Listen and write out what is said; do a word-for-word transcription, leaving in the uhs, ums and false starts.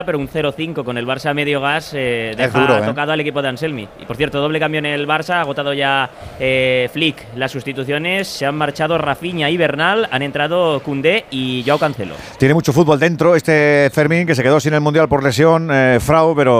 pero un cero cinco con el Barça a medio gas eh, deja duro, ¿eh? tocado al equipo de Anselmi. Y por cierto, doble cambio en el Barça, ha agotado ya eh, Flick las sustituciones, se han marchado Rafinha y Bernal, han entrado Koundé y Joao Cancelo. Tiene mucho fútbol dentro este Fermín, que se quedó sin el Mundial por lesión, eh, Frau, pero